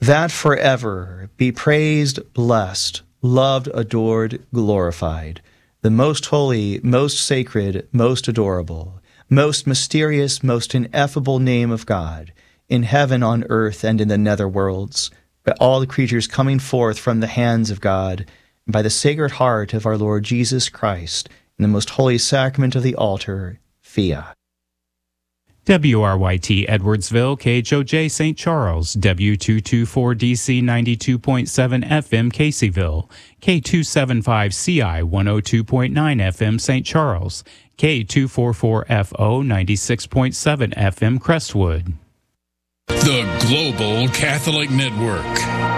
that forever be praised, blessed, loved, adored, glorified, the most holy, most sacred, most adorable, most mysterious, most ineffable name of God, in heaven, on earth, and in the nether worlds, by all the creatures coming forth from the hands of God, and by the Sacred Heart of our Lord Jesus Christ, in the most holy sacrament of the altar, Fiat. WRYT Edwardsville, KHOJ St. Charles, W224DC 92.7 FM Caseyville, K275CI 102.9 FM St. Charles, K244FO 96.7 FM Crestwood. The Global Catholic Network.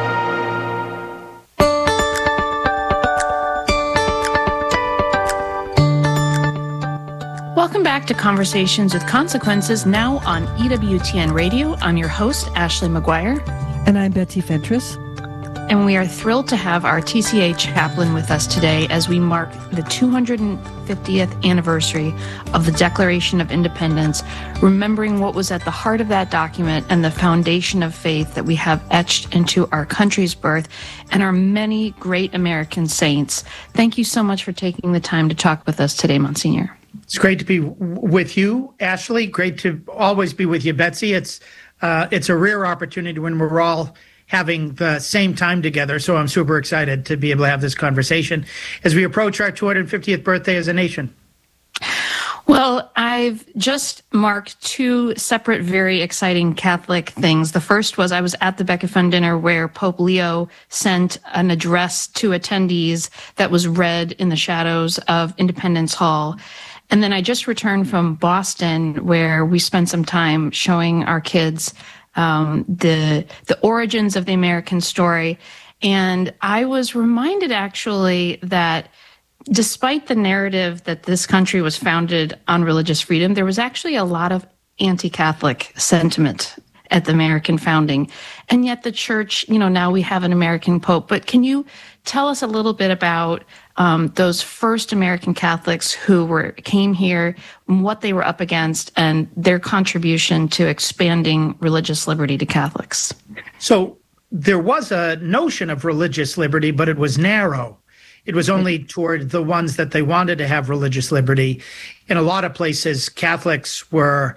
Welcome back to Conversations with Consequences, now on EWTN Radio. I'm your host, Ashley McGuire. And I'm Betsy Fentress. And we are thrilled to have our TCA chaplain with us today as we mark the 250th anniversary of the Declaration of Independence, remembering what was at the heart of that document and the foundation of faith that we have etched into our country's birth and our many great American saints. Thank you so much for taking the time to talk with us today, Monsignor. It's great to be with you, Ashley. Great to always be with you, Betsy. It's a rare opportunity when we're all having the same time together. So I'm super excited to be able to have this conversation as we approach our 250th birthday as a nation. Well, I've just marked two separate, very exciting Catholic things. The first was I was at the Becca Fund dinner where Pope Leo sent an address to attendees that was read in the shadows of Independence Hall. And then I just returned from Boston where we spent some time showing our kids the origins of the American story. And I was reminded actually that despite the narrative that this country was founded on religious freedom, there was actually a lot of anti-Catholic sentiment at the American founding. And yet the church, now we have an American Pope. But can you tell us a little bit about those first American Catholics who came here, what they were up against, and their contribution to expanding religious liberty to Catholics? So there was a notion of religious liberty, but it was narrow. It was only toward the ones that they wanted to have religious liberty. In a lot of places, Catholics were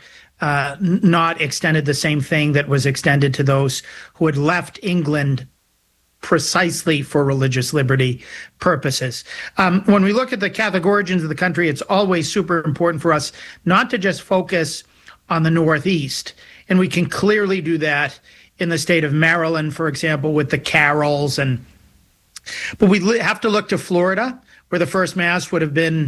not extended the same thing that was extended to those who had left England precisely for religious liberty purposes. When we look at the Catholic origins of the country, it's always super important for us not to just focus on the Northeast. And we can clearly do that in the state of Maryland, for example, with the Carols. But we have to look to Florida, where the first Mass would have been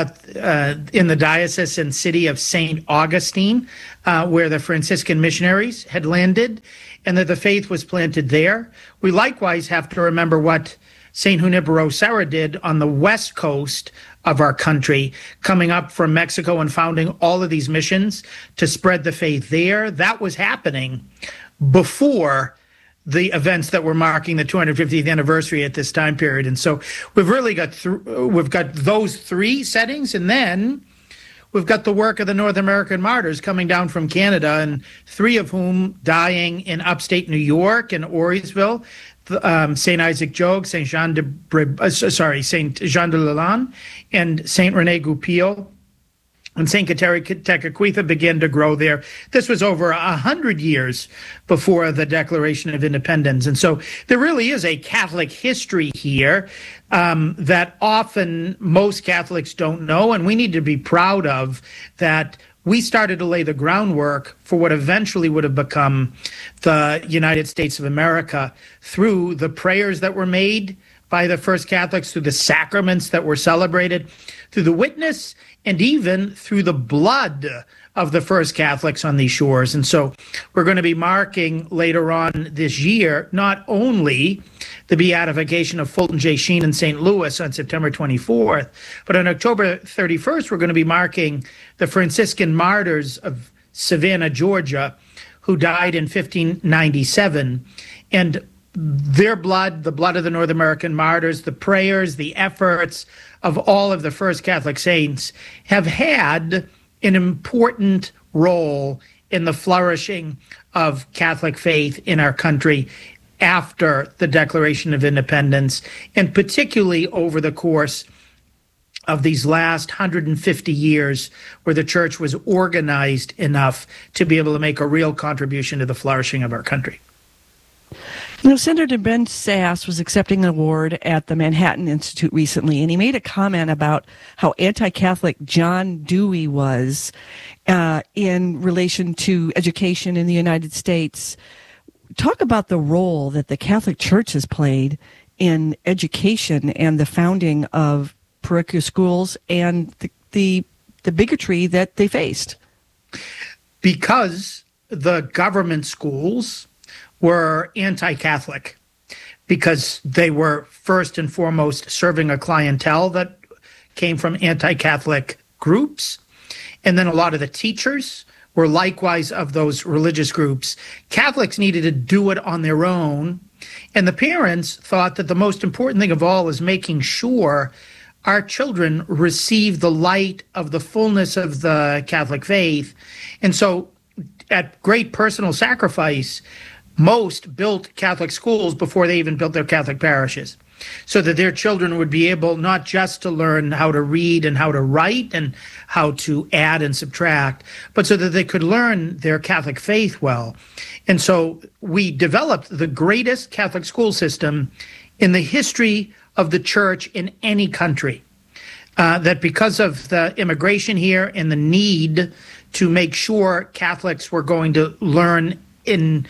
in the diocesan city of St. Augustine, where the Franciscan missionaries had landed, and that the faith was planted there. We likewise have to remember what St. Junipero Serra did on the west coast of our country, coming up from Mexico and founding all of these missions to spread the faith there. That was happening before the events that were marking the 250th anniversary at this time period. And so we've really got those three settings, and then we've got the work of the North American martyrs coming down from Canada, and three of whom dying in upstate New York and Auriesville, St. Isaac Jogues, St. Jean de Lalande, and St. Rene Goupil. And St. Tekakwitha began to grow there. This was over 100 years before the Declaration of Independence. And so there really is a Catholic history here that often most Catholics don't know, and we need to be proud of that. We started to lay the groundwork for what eventually would have become the United States of America through the prayers that were made by the first Catholics, through the sacraments that were celebrated, through the witness, and even through the blood of the first Catholics on these shores. And so we're going to be marking later on this year not only the beatification of Fulton J. Sheen in St. Louis on September 24th, but on October 31st, we're going to be marking the Franciscan martyrs of Savannah, Georgia, who died in 1597. And their blood, the blood of the North American martyrs, the prayers, the efforts of all of the first Catholic saints have had an important role in the flourishing of Catholic faith in our country after the Declaration of Independence, and particularly over the course of these last 150 years, where the church was organized enough to be able to make a real contribution to the flourishing of our country. You know, Senator Ben Sasse was accepting an award at the Manhattan Institute recently, and he made a comment about how anti-Catholic John Dewey was in relation to education in the United States. Talk about the role that the Catholic Church has played in education and the founding of parochial schools and the bigotry that they faced. Because the government schools were anti-Catholic, because they were first and foremost serving a clientele that came from anti-Catholic groups. And then a lot of the teachers were likewise of those religious groups. Catholics needed to do it on their own. And the parents thought that the most important thing of all is making sure our children receive the light of the fullness of the Catholic faith. And so at great personal sacrifice, most built Catholic schools before they even built their Catholic parishes, so that their children would be able not just to learn how to read and how to write and how to add and subtract, but so that they could learn their Catholic faith well. And so we developed the greatest Catholic school system in the history of the church in any country. That because of the immigration here and the need to make sure Catholics were going to learn in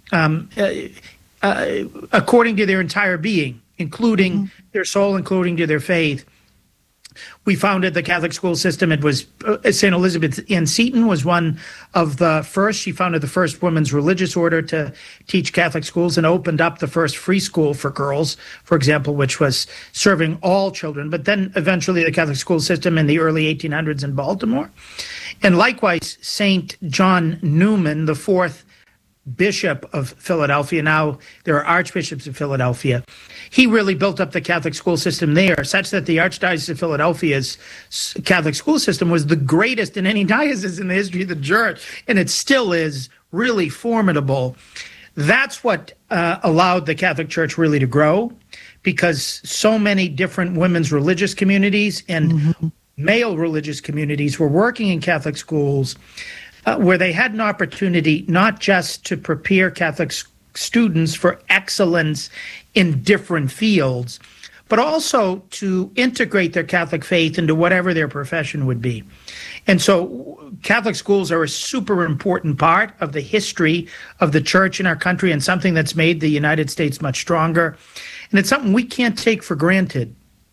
according to their entire being, including their soul, including to their faith. We founded the Catholic school system. It was St. Elizabeth Ann Seton was one of the first. She founded the first women's religious order to teach Catholic schools and opened up the first free school for girls, for example, which was serving all children. But then eventually the Catholic school system in the early 1800s in Baltimore. And likewise, St. John Newman, the fourth Bishop of Philadelphia, now there are archbishops of Philadelphia. He really built up the Catholic school system there, such that the Archdiocese of Philadelphia's Catholic school system was the greatest in any diocese in the history of the church, and it still is really formidable. That's what allowed the Catholic Church really to grow, because so many different women's religious communities and male religious communities were working in Catholic schools, where they had an opportunity not just to prepare Catholic students for excellence in different fields, but also to integrate their Catholic faith into whatever their profession would be. And so Catholic schools are a super important part of the history of the church in our country, and something that's made the United States much stronger. And it's something we can't take for granted.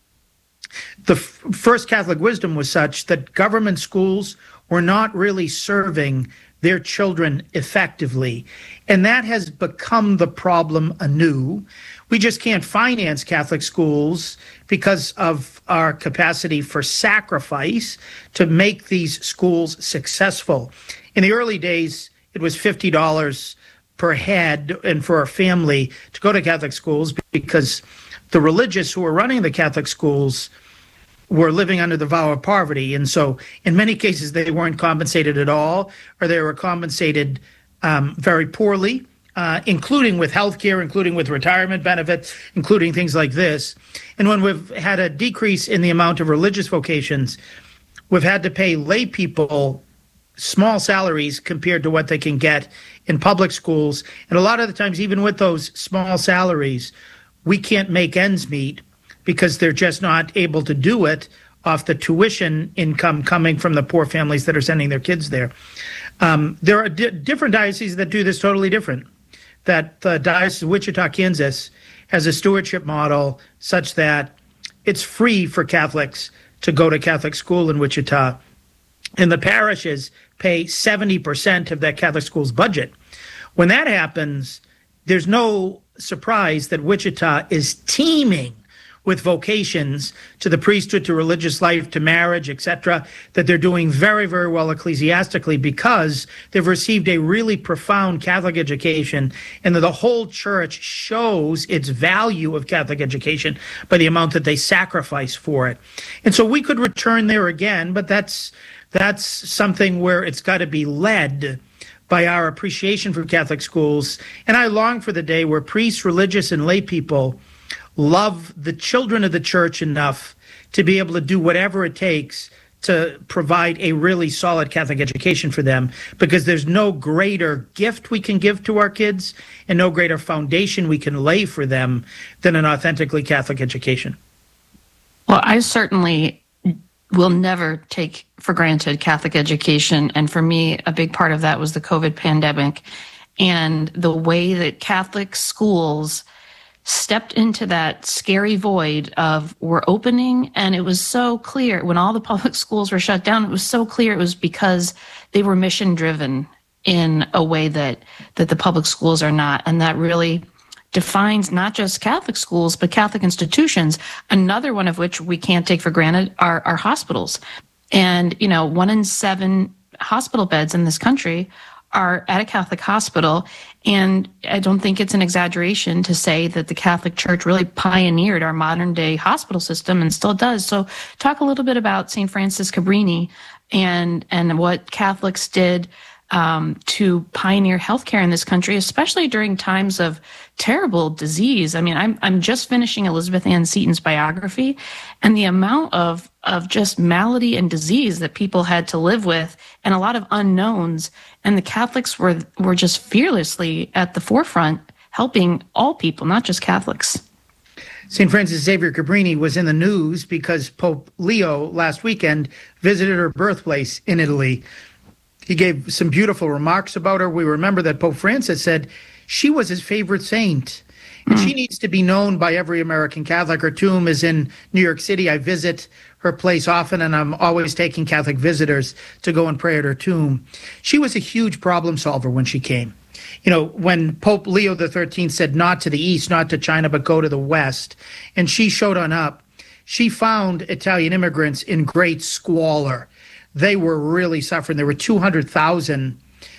The first Catholic wisdom was such that government schools were not really serving their children effectively. And that has become the problem anew. We just can't finance Catholic schools because of our capacity for sacrifice to make these schools successful. In the early days, it was $50 per head and for a family to go to Catholic schools, because the religious who were running the Catholic schools were living under the vow of poverty. And so in many cases, they weren't compensated at all, or they were compensated very poorly, including with health care, including with retirement benefits, including things like this. And when we've had a decrease in the amount of religious vocations, we've had to pay lay people small salaries compared to what they can get in public schools. And a lot of the times, even with those small salaries, we can't make ends meet, because they're just not able to do it off the tuition income coming from the poor families that are sending their kids there. There are different dioceses that do this totally different. That the Diocese of Wichita, Kansas has a stewardship model such that it's free for Catholics to go to Catholic school in Wichita, and the parishes pay 70% of that Catholic school's budget. When that happens, there's no surprise that Wichita is teeming with vocations to the priesthood, to religious life, to marriage, etc., that they're doing very, very well ecclesiastically, because they've received a really profound Catholic education, and that the whole church shows its value of Catholic education by the amount that they sacrifice for it. And so we could return there again, but that's something where it's got to be led by our appreciation for Catholic schools. And I long for the day where priests, religious, and lay people love the children of the church enough to be able to do whatever it takes to provide a really solid Catholic education for them, because there's no greater gift we can give to our kids and no greater foundation we can lay for them than an authentically Catholic education. Well, I certainly will never take for granted Catholic education. And for me, a big part of that was the COVID pandemic and the way that Catholic schools stepped into that scary void of we're opening. And it was so clear when all the public schools were shut down, it was so clear it was because they were mission driven in a way that the public schools are not. And that really defines not just Catholic schools, but Catholic institutions, another one of which we can't take for granted are hospitals. And, 1 in 7 hospital beds in this country are at a Catholic hospital. And I don't think it's an exaggeration to say that the Catholic Church really pioneered our modern day hospital system and still does. So talk a little bit about St. Francis Cabrini and what Catholics did to pioneer healthcare in this country, especially during times of terrible disease. I mean, I'm just finishing Elizabeth Ann Seton's biography, and the amount of just malady and disease that people had to live with, and a lot of unknowns. And the Catholics were just fearlessly at the forefront, helping all people, not just Catholics. St. Francis Xavier Cabrini was in the news because Pope Leo last weekend visited her birthplace in Italy. He gave some beautiful remarks about her. We remember that Pope Francis said she was his favorite saint. And she needs to be known by every American Catholic. Her tomb is in New York City. I visit her place often, and I'm always taking Catholic visitors to go and pray at her tomb. She was a huge problem solver when she came. When Pope Leo XIII said not to the East, not to China, but go to the West, and she showed on up, she found Italian immigrants in great squalor. They were really suffering. There were 200,000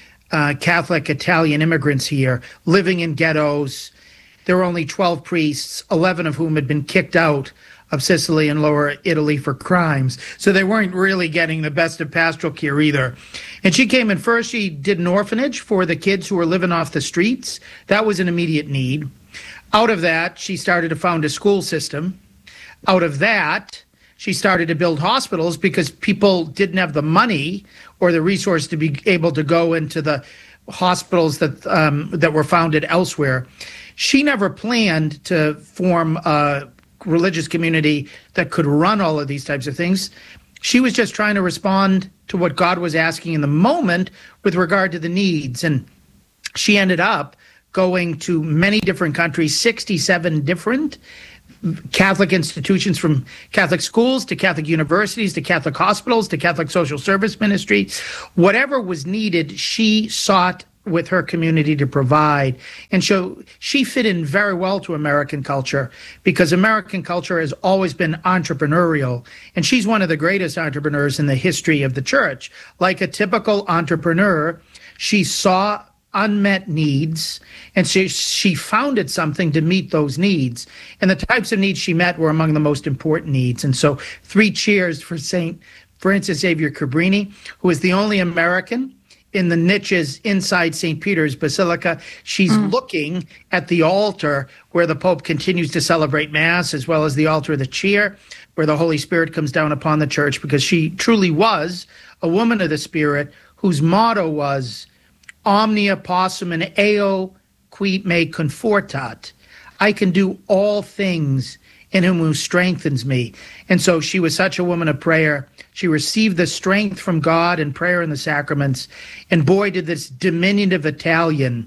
Catholic Italian immigrants here living in ghettos. There were only 12 priests, 11 of whom had been kicked out of Sicily and Lower Italy for crimes. So they weren't really getting the best of pastoral care either. And she came in first. She did an orphanage for the kids who were living off the streets. That was an immediate need. Out of that, she started to found a school system. Out of that, she started to build hospitals because people didn't have the money or the resource to be able to go into the hospitals that were founded elsewhere. She never planned to form a religious community that could run all of these types of things. She was just trying to respond to what God was asking in the moment with regard to the needs. And she ended up going to many different countries, 67 different Catholic institutions, from Catholic schools to Catholic universities to Catholic hospitals to Catholic social service ministry. Whatever was needed, she sought with her community to provide. And so she fit in very well to American culture, because American culture has always been entrepreneurial. And she's one of the greatest entrepreneurs in the history of the church. Like a typical entrepreneur, she saw unmet needs, and she founded something to meet those needs. And the types of needs she met were among the most important needs. And so 3 cheers for St. Francis Xavier Cabrini, who is the only American in the niches inside St. Peter's Basilica. She's looking at the altar where the Pope continues to celebrate Mass, as well as the altar of the Cheer, where the Holy Spirit comes down upon the church, because she truly was a woman of the Spirit whose motto was Omnia possum and eo qui me confortat. I can do all things in him who strengthens me. And so she was such a woman of prayer. She received the strength from God in prayer and the sacraments. And boy, did this diminutive Italian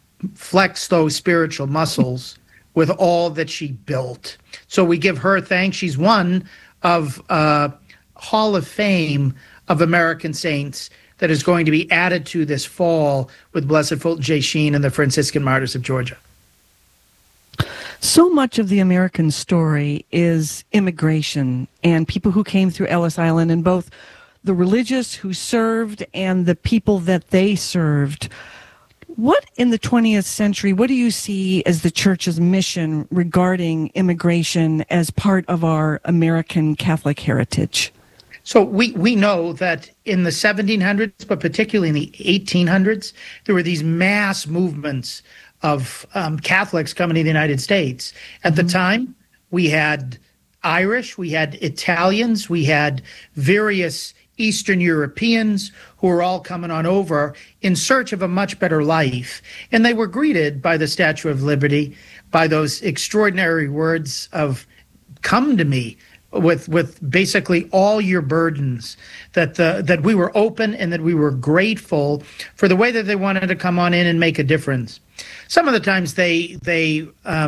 flex those spiritual muscles with all that she built. So we give her thanks. She's one of Hall of Fame of American saints that is going to be added to this fall with Blessed Fulton J. Sheen and the Franciscan Martyrs of Georgia. So much of the American story is immigration and people who came through Ellis Island, and both the religious who served and the people that they served. What in the 20th century, what do you see as the church's mission regarding immigration as part of our American Catholic heritage? So we know that in the 1700s, but particularly in the 1800s, there were these mass movements of Catholics coming to the United States. At the time, we had Irish, we had Italians, we had various Eastern Europeans who were all coming on over in search of a much better life. And they were greeted by the Statue of Liberty, by those extraordinary words of, "Come to me with basically all your burdens," that we were open and that we were grateful for the way that they wanted to come on in and make a difference. Some of the times they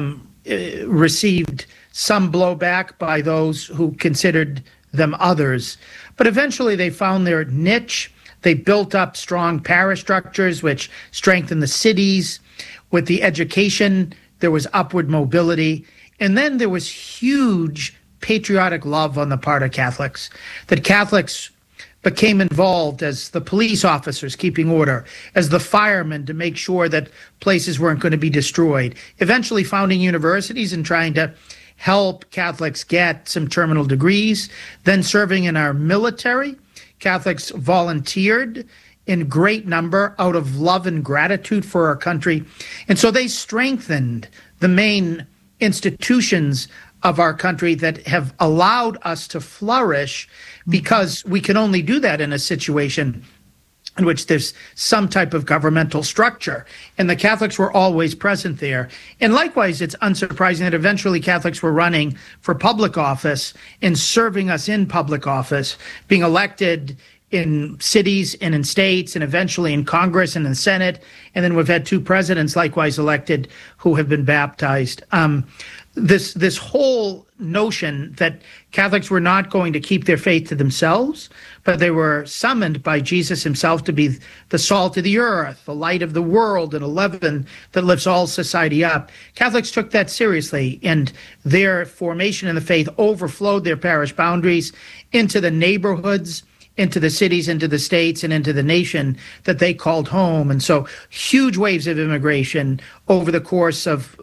received some blowback by those who considered them others, but eventually they found their niche. They built up strong parish structures, which strengthened the cities. With the education, there was upward mobility. And then there was huge patriotic love on the part of Catholics, that Catholics became involved as the police officers keeping order, as the firemen to make sure that places weren't going to be destroyed, eventually founding universities and trying to help Catholics get some terminal degrees, then serving in our military. Catholics volunteered in great number out of love and gratitude for our country. And so they strengthened the main institutions of our country that have allowed us to flourish, because we can only do that in a situation in which there's some type of governmental structure. And the Catholics were always present there. And likewise, it's unsurprising that eventually Catholics were running for public office and serving us in public office, being elected in cities and in states and eventually in Congress and in the Senate. And then we've had two presidents likewise elected who have been baptized. This whole notion that Catholics were not going to keep their faith to themselves, but they were summoned by Jesus himself to be the salt of the earth, the light of the world, and a leaven that lifts all society up. Catholics took that seriously, and their formation in the faith overflowed their parish boundaries into the neighborhoods, into the cities, into the states, and into the nation that they called home. And so huge waves of immigration over the course of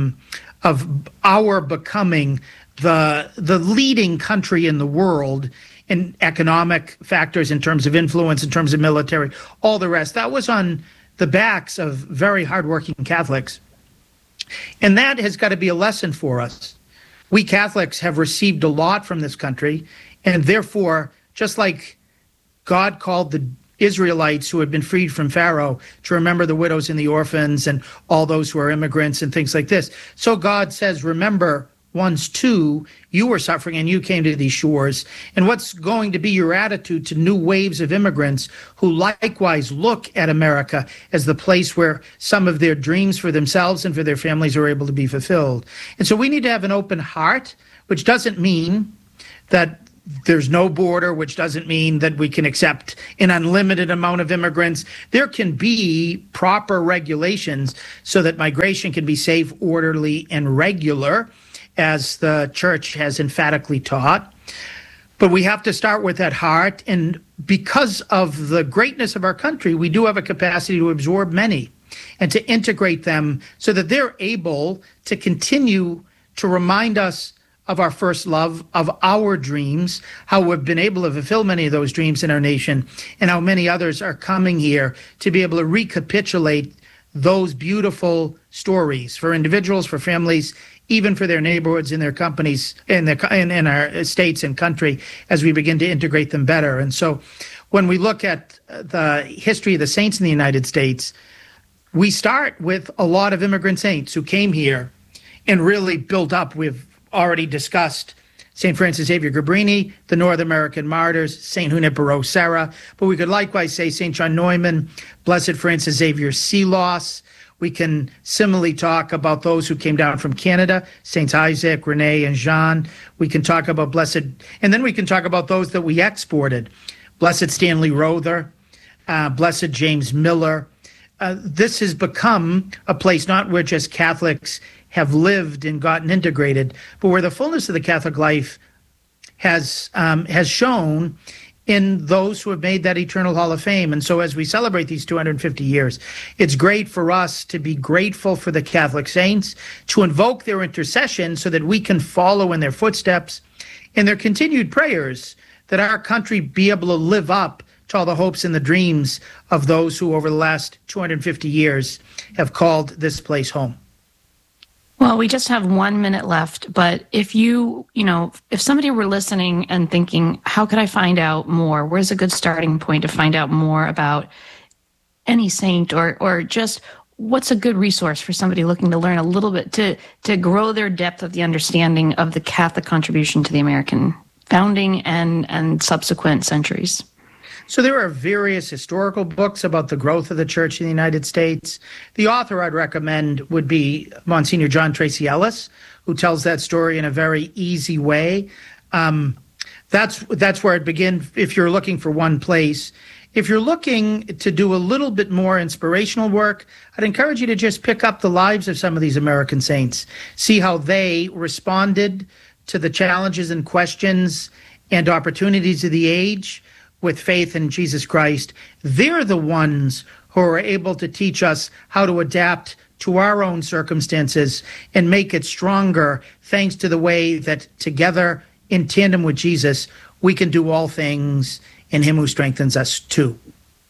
our becoming the leading country in the world in economic factors, in terms of influence, in terms of military, all the rest. That was on the backs of very hardworking Catholics. And that has got to be a lesson for us. We Catholics have received a lot from this country, and therefore, just like God called the Israelites who had been freed from Pharaoh to remember the widows and the orphans and all those who are immigrants and things like this, so God says, remember, once too, you were suffering and you came to these shores. And what's going to be your attitude to new waves of immigrants who likewise look at America as the place where some of their dreams for themselves and for their families are able to be fulfilled? And so we need to have an open heart, which doesn't mean that there's no border, which doesn't mean that we can accept an unlimited amount of immigrants. There can be proper regulations so that migration can be safe, orderly, and regular, as the church has emphatically taught. But we have to start with that heart. And because of the greatness of our country, we do have a capacity to absorb many and to integrate them so that they're able to continue to remind us of our first love, of our dreams, how we've been able to fulfill many of those dreams in our nation, and how many others are coming here to be able to recapitulate those beautiful stories for individuals, for families, even for their neighborhoods and their companies in our states and country, as we begin to integrate them better. And so when we look at the history of the saints in the United States, we start with a lot of immigrant saints who came here and really built up. We've already discussed St. Francis Xavier Cabrini, the North American martyrs, St. Junipero Serra, but we could likewise say St. John Neumann, Blessed Francis Xavier Seeloss. We can similarly talk about those who came down from Canada, Saints Isaac, Rene, and Jean. We can talk about and then we can talk about those that we exported, Blessed Stanley Rother, Blessed James Miller. This has become a place not where just Catholics have lived and gotten integrated, but where the fullness of the Catholic life has shown in those who have made that eternal Hall of Fame. And so as we celebrate these 250 years, it's great for us to be grateful for the Catholic saints, to invoke their intercession so that we can follow in their footsteps, and their continued prayers that our country be able to live up to all the hopes and the dreams of those who over the last 250 years have called this place home. Well, we just have 1 minute left, but if if somebody were listening and thinking, how could I find out more? Where's a good starting point to find out more about any saint, or just what's a good resource for somebody looking to learn a little bit to grow their depth of the understanding of the Catholic contribution to the American founding and subsequent centuries? So there are various historical books about the growth of the Church in the United States. The author I'd recommend would be Monsignor John Tracy Ellis, who tells that story in a very easy way. That's where it begins if you're looking for one place. If you're looking to do a little bit more inspirational work, I'd encourage you to just pick up the lives of some of these American saints, see how they responded to the challenges and questions and opportunities of the age with faith in Jesus Christ. They're the ones who are able to teach us how to adapt to our own circumstances and make it stronger, thanks to the way that together in tandem with Jesus, we can do all things in him who strengthens us too.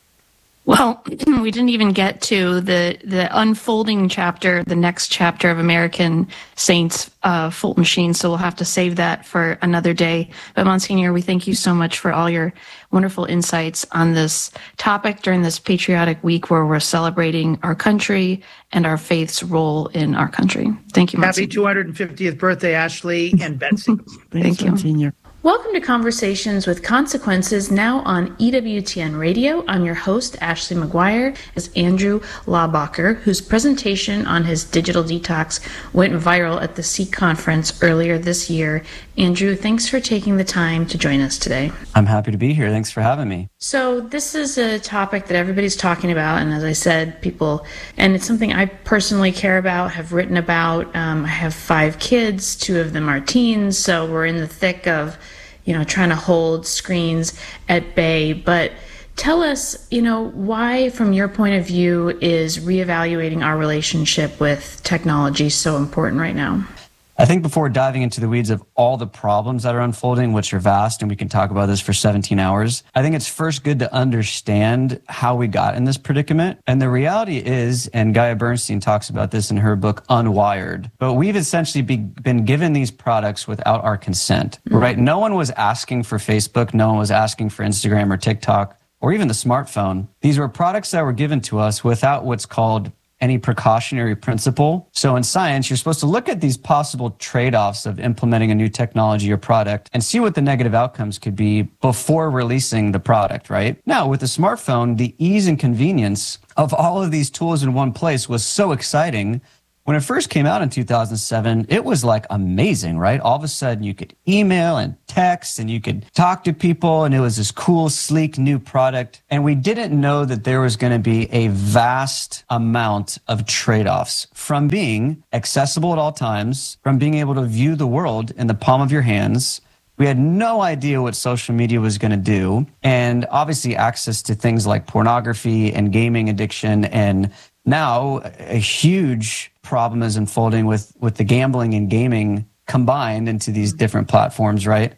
Well, we didn't even get to the unfolding chapter, the next chapter of American Saints, Fulton Sheen, so we'll have to save that for another day. But Monsignor, we thank you so much for all your wonderful insights on this topic during this patriotic week where we're celebrating our country and our faith's role in our country. Thank you, Monsignor. Happy 250th birthday, Ashley and Betsy. Thank you, Monsignor. Welcome to Conversations with Consequences, now on EWTN Radio. I'm your host, Ashley McGuire. Is Andrew Laubacher, whose presentation on his digital detox went viral at the SEEK conference earlier this year. Andrew, thanks for taking the time to join us today. I'm happy to be here. Thanks for having me. So this is a topic that everybody's talking about, and as I said, and it's something I personally care about, have written about. I have 5 kids, 2 of them are teens, so we're in the thick of trying to hold screens at bay. But tell us, why, from your point of view, is reevaluating our relationship with technology so important right now? I think before diving into the weeds of all the problems that are unfolding, which are vast, and we can talk about this for 17 hours, I think it's first good to understand how we got in this predicament. And the reality is, and Gaia Bernstein talks about this in her book, Unwired, but we've essentially been given these products without our consent, right? No one was asking for Facebook. No one was asking for Instagram or TikTok or even the smartphone. These were products that were given to us without what's called any precautionary principle. So in science, you're supposed to look at these possible trade-offs of implementing a new technology or product and see what the negative outcomes could be before releasing the product, right? Now, with the smartphone, the ease and convenience of all of these tools in one place was so exciting. When it first came out in 2007, it was like amazing, right? All of a sudden you could email and text and you could talk to people, and it was this cool, sleek new product. And we didn't know that there was going to be a vast amount of trade-offs from being accessible at all times, from being able to view the world in the palm of your hands. We had no idea what social media was going to do, and obviously access to things like pornography and gaming addiction. And now a huge problem is unfolding with the gambling and gaming combined into these different platforms, right?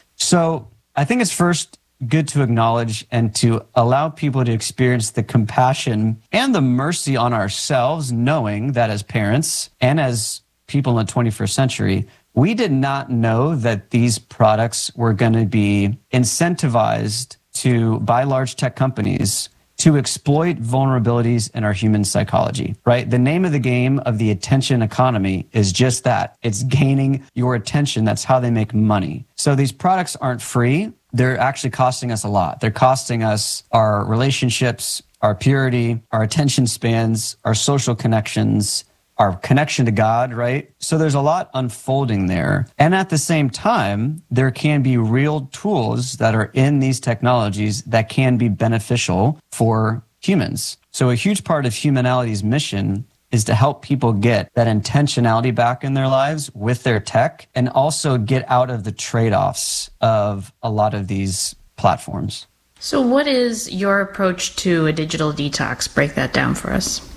So I think it's first good to acknowledge and to allow people to experience the compassion and the mercy on ourselves, knowing that as parents and as people in the 21st century, we did not know that these products were going to be incentivized by large tech companies to exploit vulnerabilities in our human psychology, right? The name of the game of the attention economy is just that. It's gaining your attention. That's how they make money. So these products aren't free. They're actually costing us a lot. They're costing us our relationships, our purity, our attention spans, our social connections, our connection to God, right? So there's a lot unfolding there. And at the same time, there can be real tools that are in these technologies that can be beneficial for humans. So a huge part of humanity's mission is to help people get that intentionality back in their lives with their tech, and also get out of the trade-offs of a lot of these platforms. So what is your approach to a digital detox? Break that down for us.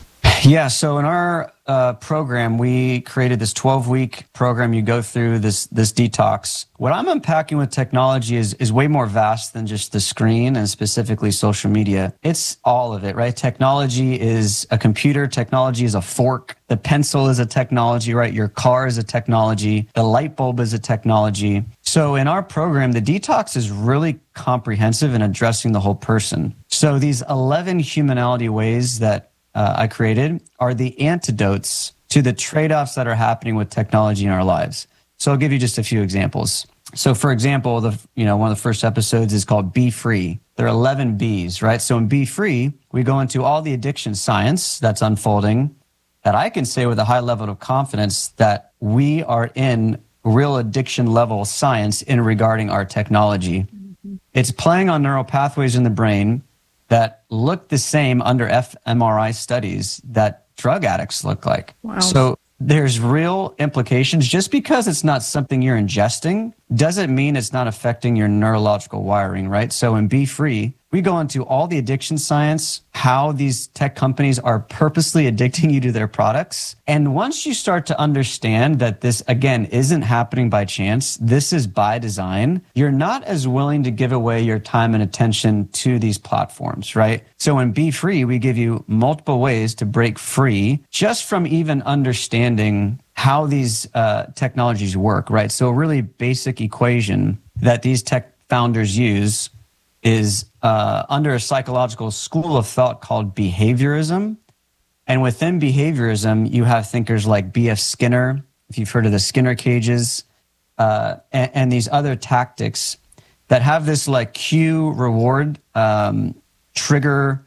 Yeah, so in our program, we created this 12-week program. You go through this detox. What I'm unpacking with technology is way more vast than just the screen and specifically social media. It's all of it, right? Technology is a computer. Technology is a fork. The pencil is a technology, right? Your car is a technology. The light bulb is a technology. So in our program, the detox is really comprehensive in addressing the whole person. So these 11 humanality ways that I created are the antidotes to the trade-offs that are happening with technology in our lives. So I'll give you just a few examples. So for example, one of the first episodes is called Be Free. There are 11 B's, right? So in Be Free, we go into all the addiction science that's unfolding that I can say with a high level of confidence that we are in real addiction level science in regarding our technology. Mm-hmm. It's playing on neural pathways in the brain that look the same under fMRI studies that drug addicts look like. Wow. So there's real implications. Just because it's not something you're ingesting doesn't mean it's not affecting your neurological wiring, right? So in Be Free, we go into all the addiction science, how these tech companies are purposely addicting you to their products. And once you start to understand that this, again, isn't happening by chance, this is by design, you're not as willing to give away your time and attention to these platforms, right? So in Be Free, we give you multiple ways to break free just from even understanding how these technologies work, right? So a really basic equation that these tech founders use is under a psychological school of thought called behaviorism. And within behaviorism, you have thinkers like B.F. Skinner, if you've heard of the Skinner cages, and these other tactics that have this like cue reward trigger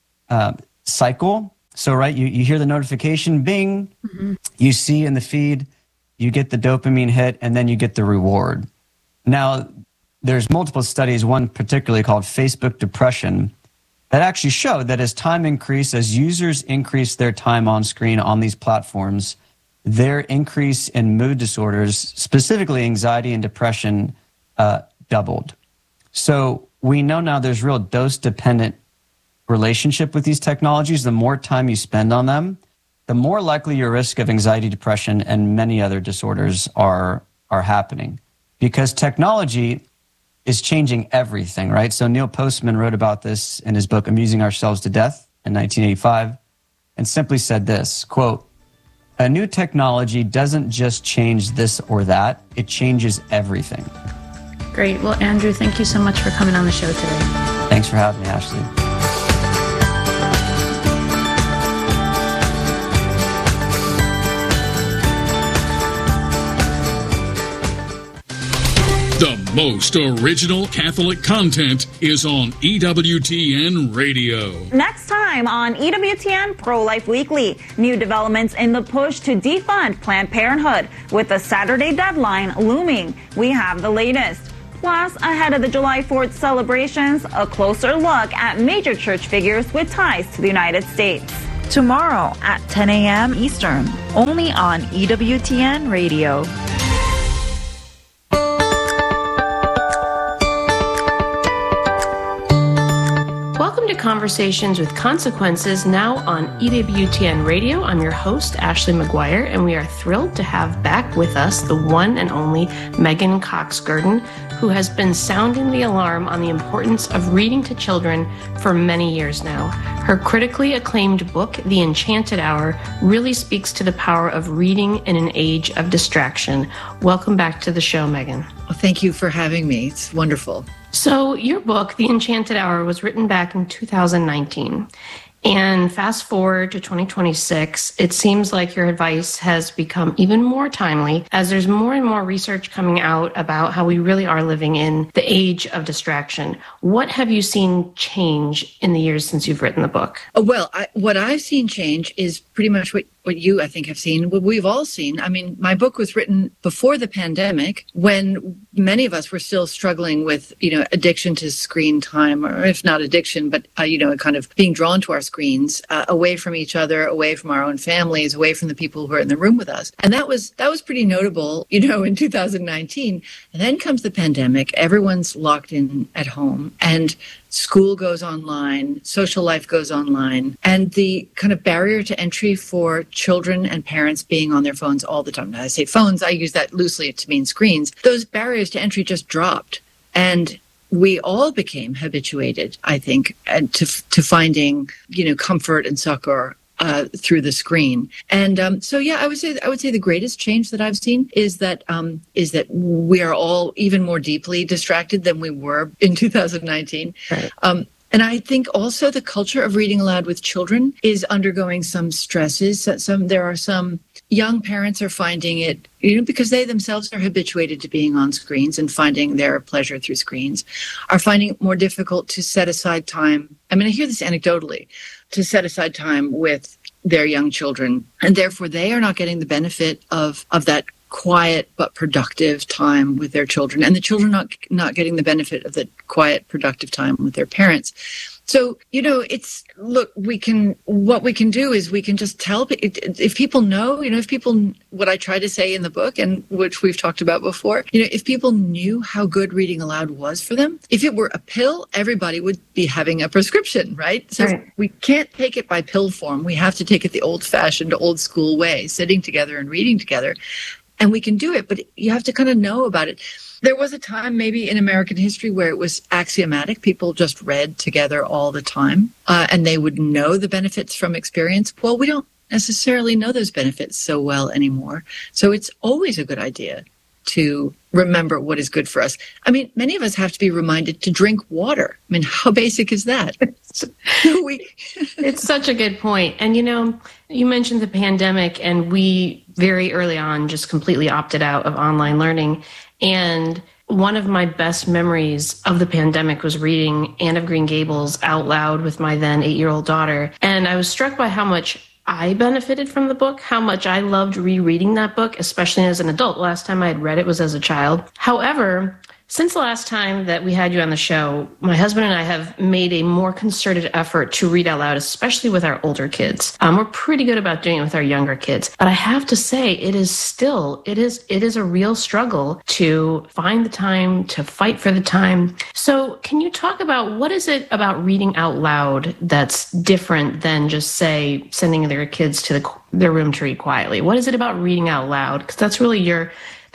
cycle. So, right, you hear the notification, bing, mm-hmm. You see in the feed, you get the dopamine hit, and then you get the reward. Now, there's multiple studies, one particularly called Facebook Depression, that actually showed that as time increased, as users increase their time on screen on these platforms, their increase in mood disorders, specifically anxiety and depression, doubled. So we know now there's real dose-dependent relationship with these technologies. The more time you spend on them, the more likely your risk of anxiety, depression, and many other disorders are happening. Because technology is changing everything, right? So Neil Postman wrote about this in his book, Amusing Ourselves to Death in 1985, and simply said this, quote, "A new technology doesn't just change this or that, it changes everything." Great. Well, Andrew, thank you so much for coming on the show today. Thanks for having me, Ashley. The most original Catholic content is on EWTN Radio. Next time on EWTN Pro-Life Weekly, new developments in the push to defund Planned Parenthood. With the Saturday deadline looming, we have the latest. Plus, ahead of the July 4th celebrations, a closer look at major church figures with ties to the United States. Tomorrow at 10 a.m. Eastern, only on EWTN Radio. Welcome to Conversations with Consequences, now on EWTN Radio. I'm your host, Ashley McGuire, and we are thrilled to have back with us the one and only Megan Cox-Gurdon, who has been sounding the alarm on the importance of reading to children for many years now. Her critically acclaimed book, The Enchanted Hour, really speaks to the power of reading in an age of distraction. Welcome back to the show, Megan. Well, thank you for having me. It's wonderful. So your book, The Enchanted Hour, was written back in 2019. And fast forward to 2026, it seems like your advice has become even more timely as there's more and more research coming out about how we really are living in the age of distraction. What have you seen change in the years since you've written the book? Well, what I've seen change is pretty much what you, I think, have seen, what we've all seen. I mean, my book was written before the pandemic when many of us were still struggling with, addiction to screen time, or if not addiction, but, kind of being drawn to our screens, away from each other, away from our own families, away from the people who are in the room with us. And that was pretty notable, in 2019. And then comes the pandemic. Everyone's locked in at home. And school goes online, social life goes online, and the kind of barrier to entry for children and parents being on their phones all the time. Now, I say phones, I use that loosely to mean screens. Those barriers to entry just dropped. And we all became habituated, I think, to finding, comfort and succor through the screen. And I would say the greatest change that I've seen is that we are all even more deeply distracted than we were in 2019. Right. And I think also the culture of reading aloud with children is undergoing some stresses. There are some young parents are finding it, because they themselves are habituated to being on screens and finding their pleasure through screens, are finding it more difficult to set aside time. I mean, I hear this anecdotally, to set aside time with their young children. And therefore, they are not getting the benefit of that quiet but productive time with their children. And the children not getting the benefit of the quiet, productive time with their parents. So, what we can do is we can just tell, if people know, what I try to say in the book and which we've talked about before, if people knew how good reading aloud was for them, if it were a pill, everybody would be having a prescription, right? So we can't take it by pill form. We have to take it the old-fashioned, old-school way, sitting together and reading together. And we can do it, but you have to kind of know about it. There was a time maybe in American history where it was axiomatic. People just read together all the time, and they would know the benefits from experience. Well, we don't necessarily know those benefits so well anymore. So it's always a good idea to remember what is good for us. I mean, many of us have to be reminded to drink water. I mean, how basic is that? It's such a good point. And, you mentioned the pandemic, and we very early on just completely opted out of online learning. And one of my best memories of the pandemic was reading Anne of Green Gables out loud with my then 8-year-old daughter. And I was struck by how much I benefited from the book, how much I loved rereading that book, especially as an adult. Last time I had read it was as a child. However, since the last time that we had you on the show, my husband and I have made a more concerted effort to read out loud, especially with our older kids. We're pretty good about doing it with our younger kids. But I have to say, it is a real struggle to find the time, to fight for the time. So can you talk about what is it about reading out loud that's different than just, say, sending their kids to their room to read quietly? What is it about reading out loud? Because that's really your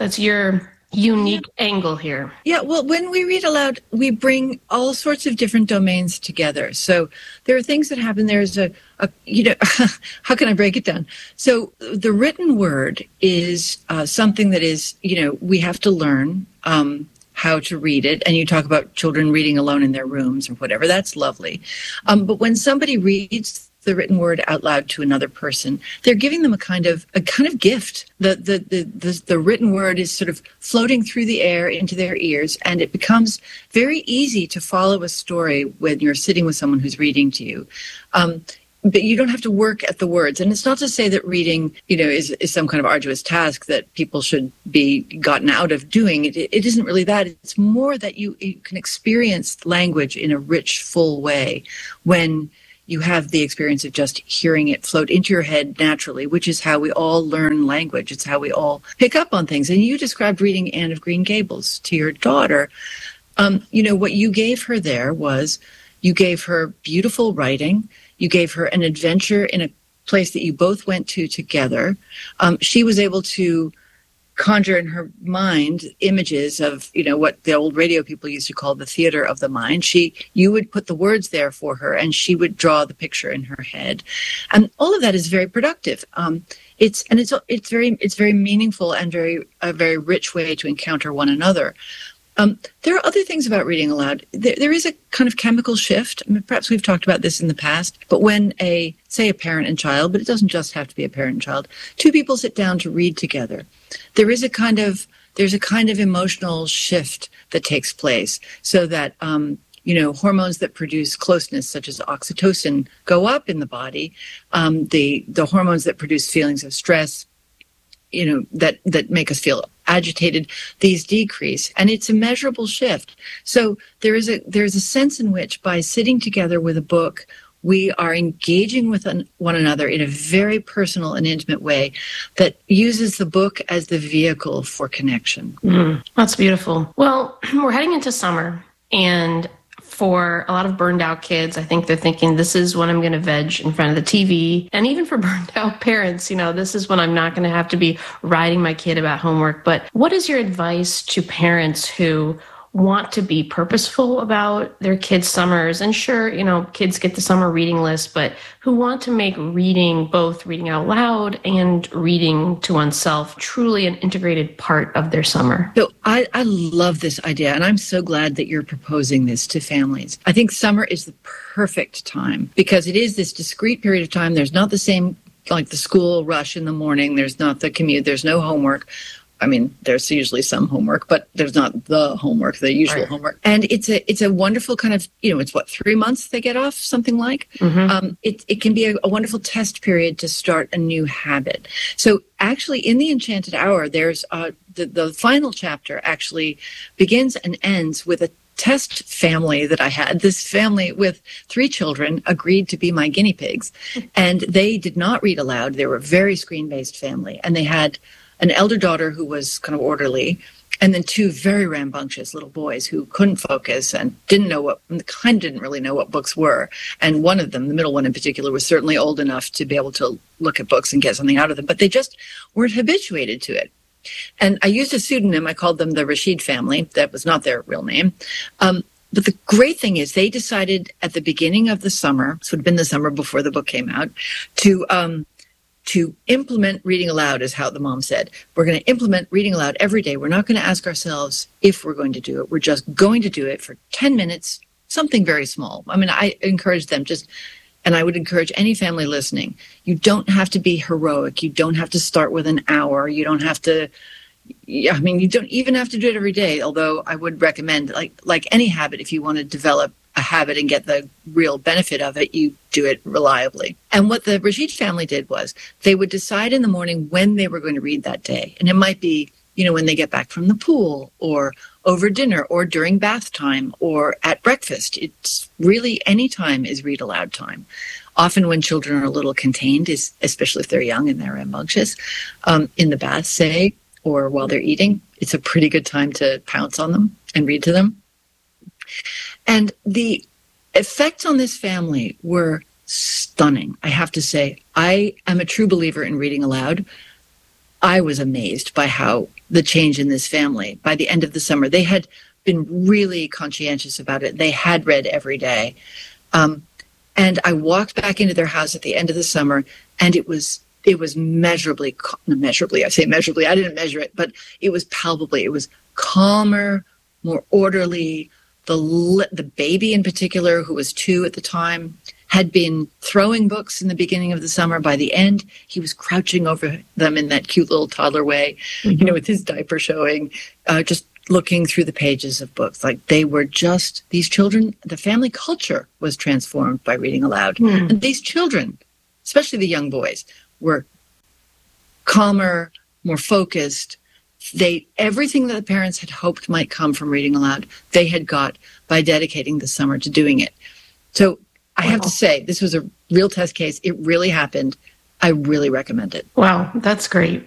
unique angle here. Yeah, well, when we read aloud, we bring all sorts of different domains together. So there are things that happen. There's how can I break it down? So the written word is something that is, we have to learn how to read it. And you talk about children reading alone in their rooms or whatever. That's lovely. But when somebody reads the written word out loud to another person, they're giving them a kind of gift. The written word is sort of floating through the air into their ears, and it becomes very easy to follow a story when you're sitting with someone who's reading to you. But you don't have to work at the words. And it's not to say that reading, is some kind of arduous task that people should be gotten out of doing. It isn't really that. It's more that you can experience language in a rich, full way when you have the experience of just hearing it float into your head naturally, which is how we all learn language. It's how we all pick up on things. And you described reading Anne of Green Gables to your daughter. What you gave her there was you gave her beautiful writing. You gave her an adventure in a place that you both went to together. She was able to conjure in her mind images of, what the old radio people used to call the theater of the mind. You would put the words there for her, and she would draw the picture in her head. And all of that is very productive. It's very meaningful and a very rich way to encounter one another. There are other things about reading aloud. There is a kind of chemical shift. I mean, perhaps we've talked about this in the past, but when a parent and child, but it doesn't just have to be a parent and child, two people sit down to read together, there's a kind of emotional shift that takes place so that, hormones that produce closeness, such as oxytocin, go up in the body. The hormones that produce feelings of stress, that make us feel agitated, these decrease, and it's a measurable shift. So there's a sense in which by sitting together with a book, we are engaging with one another in a very personal and intimate way that uses the book as the vehicle for connection. That's beautiful. Well, we're heading into summer, and for a lot of burned out kids, I think they're thinking, this is when I'm going to veg in front of the TV. And even for burned out parents, this is when I'm not going to have to be writing my kid about homework. But what is your advice to parents who want to be purposeful about their kids' summers? And sure, kids get the summer reading list, but who want to make reading, both reading out loud and reading to oneself, truly an integrated part of their summer? So I love this idea, and I'm so glad that you're proposing this to families. I think summer is the perfect time because it is this discrete period of time. There's not the same, like the school rush in the morning. There's not the commute. There's no homework. I mean, there's usually some homework, but there's not the homework, the usual homework. And it's a wonderful kind of, it's 3 months they get off, something like. Mm-hmm. It can be a wonderful test period to start a new habit. So actually in the Enchanted Hour, there's the final chapter actually begins and ends with a test family that I had. This family with 3 children agreed to be my guinea pigs, and they did not read aloud. They were a very screen-based family, and they had an elder daughter who was kind of orderly, and then 2 very rambunctious little boys who couldn't focus and didn't really know what books were. And one of them, the middle one in particular, was certainly old enough to be able to look at books and get something out of them, but they just weren't habituated to it. And I used a pseudonym. I called them the Rashid family. That was not their real name. But the great thing is they decided at the beginning of the summer, so it had been the summer before the book came out, to implement reading aloud, is how the mom said. We're going to implement reading aloud every day. We're not going to ask ourselves if we're going to do it. We're just going to do it for 10 minutes, something very small. I mean, I encourage them and I would encourage any family listening. You don't have to be heroic. You don't have to start with an hour. You don't have to, you don't even have to do it every day. Although I would recommend, like any habit, if you want to develop a habit and get the real benefit of it, you do it reliably. And what the Rashid family did was they would decide in the morning when they were going to read that day. And it might be, when they get back from the pool or over dinner or during bath time or at breakfast. It's really any time is read aloud time. Often when children are a little contained, especially if they're young and they're rambunctious, in the bath, say, or while they're eating, it's a pretty good time to pounce on them and read to them. And the effects on this family were stunning. I have to say, I am a true believer in reading aloud. I was amazed by how the change in this family, by the end of the summer, they had been really conscientious about it. They had read every day. And I walked back into their house at the end of the summer, and it was measurably, I say measurably, I didn't measure it, but it was palpably, it was calmer, more orderly. The baby in particular, who was 2 at the time, had been throwing books in the beginning of the summer. By the end, he was crouching over them in that cute little toddler way, with his diaper showing, just looking through the pages of books. Like they were just, these children, the family culture was transformed by reading aloud. And these children, especially the young boys, were calmer, more focused. Everything that the parents had hoped might come from reading aloud, they had got by dedicating the summer to doing it. So I have to say, this was a real test case. It really happened. I really recommend it. Wow, that's great.